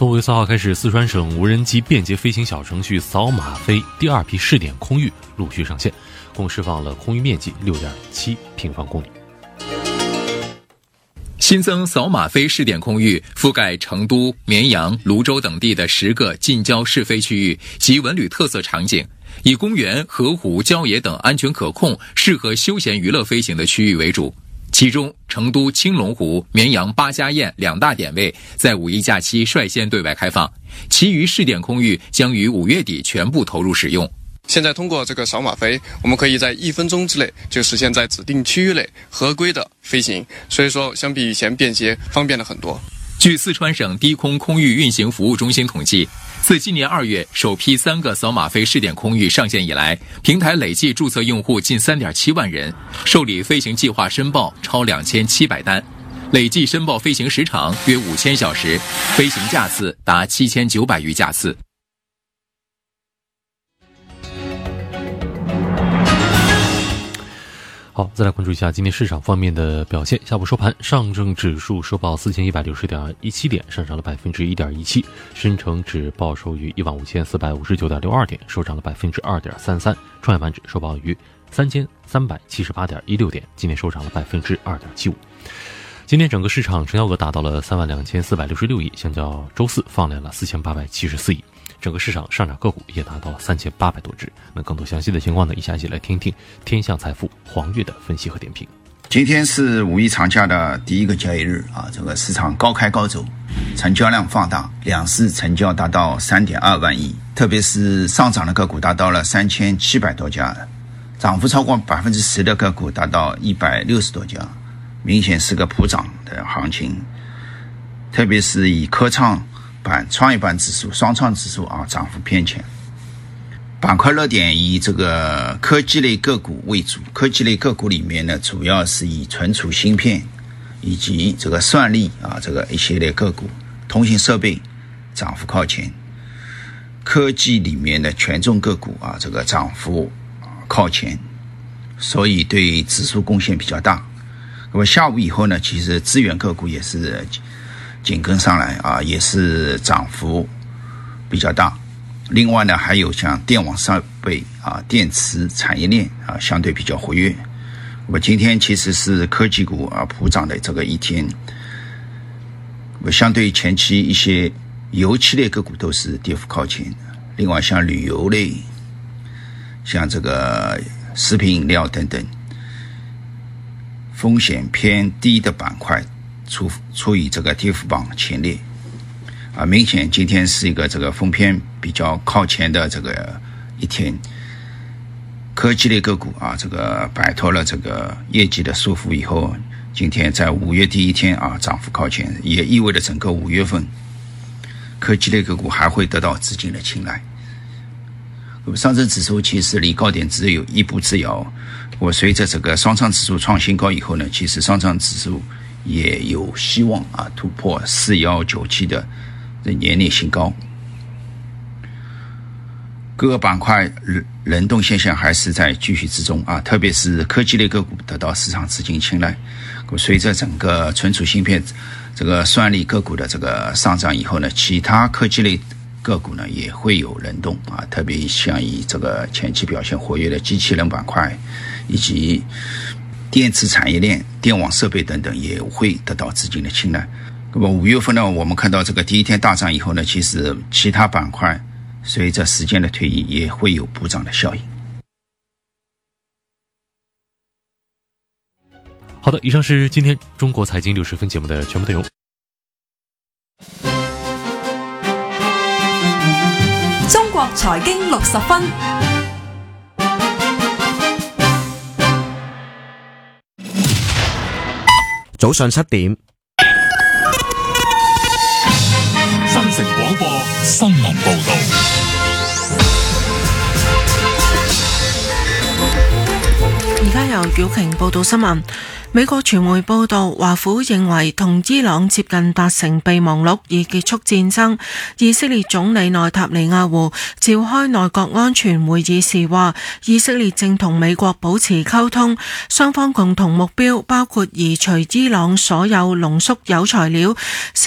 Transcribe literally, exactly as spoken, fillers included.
从五月四号开始，四川省无人机便捷飞行小程序扫码飞第二批试点空域陆续上线，共释放了空域面积 六点七平方公里。 新增扫码飞试点空域覆盖成都、绵阳、泸州等地的十个近郊试飞区域及文旅特色场景，以公园、河湖、郊野等安全可控、适合休闲娱乐飞行的区域为主。其中，成都青龙湖、绵阳八家堰两大点位在五一假期率先对外开放，其余试点空域将于五月底全部投入使用。 现在通过这个扫码飞，我们可以在一分钟之内就实现在指定区域内合规的飞行，所以说相比以前便捷方便了很多。 据四川省低空空域运行服务中心统计，自今年二月首批三个扫码飞试点空域上线以来，平台累计注册用户近 三点七万人，受理飞行计划申报超两千七百单，累计申报飞行时长约五千小时，飞行架次达七千九百余架次。 好，再来关注一下今天市场方面的表现。下午收盘，上证指数收报四千一百六十点一七点，上涨了百分之一点一七；深成指报收于一万五千四百五十九点六二点，收涨了百分之二点三三；创业板指收报于三千三百七十八点一六点，今天收涨了百分之二点七五。今天整个市场成交额达到了三万两千四百六十六亿，相较周四放量了四千八百七十四亿。整个市场上涨个股也达到了三千八百多只。那更多详细的情况呢，以下一起来听听天象财富黄月的分析和点评。 今天是五一长假的第一个交易日啊，这个市场高开高走，成交量放大，两市成交达到 三点二万亿，特别是上涨的个股达到了三千七百多家，涨幅超过 百分之十 的个股达到一百六十多家，明显是个普涨的行情。特别是以科创板、创业板指数、双创指数啊，涨幅偏浅。板块热点以这个科技类个股为主，科技类个股里面呢，主要是以存储芯片以及这个算力啊，这个一系列个股，通信设备涨幅靠前。科技里面的权重个股啊，这个涨幅靠前，所以对指数贡献比较大。那么下午以后呢，其实资源个股也是紧跟上来啊，也是涨幅比较大。另外呢，还有像电网设备啊、电池产业链啊，相对比较活跃。那么今天其实是科技股啊普涨的这个一天。那么相对前期一些油气类个股都是跌幅靠前。另外像旅游类、像这个食品饮料等等，风险偏低的板块处处于这个跌幅榜前列。啊，明显今天是一个这个风偏比较靠前的这个一天。科技类个股啊，这个摆脱了这个业绩的束缚以后，今天在五月第一天啊，涨幅靠前，也意味着整个五月份科技类个股还会得到资金的青睐。上证指数其实离高点只有一步之遥。我随着这个双创指数创新高以后呢，其实双创指数也有希望啊突破四一九七的年内新高。各个板块轮动现象还是在继续之中啊，特别是科技类个股得到市场资金青睐。随着整个存储芯片这个算力个股的这个上涨以后呢，其他科技类个股呢也会有轮动啊，特别像以这个前期表现活跃的机器人板块以及电池产业链、电网设备等等也会得到资金的青睐。那么五月份呢，我们看到这个第一天大涨以后呢，其实其他板块随着时间的推移也会有补涨的效应。 好的，以上是今天中国财经六十分节目的全部内容。 中国财经六十分， 早上七點， 新城廣播新聞報道。 而家由曉瓊報道新聞。美國傳媒報道，華府認為同伊朗接近達成備忘錄以結束戰爭。以色列總理內塔尼亞胡召開內閣安全會議時話，以色列正同美國保持溝通，雙方共同目標包括移除伊朗所有濃縮鈾材料。